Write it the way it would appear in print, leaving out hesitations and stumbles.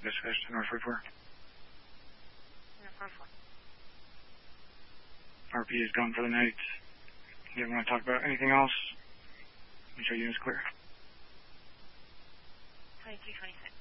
dispatch to North 44. North 44. RP is gone for the night. Do you want to talk about anything else? Make sure unit's clear. 2226.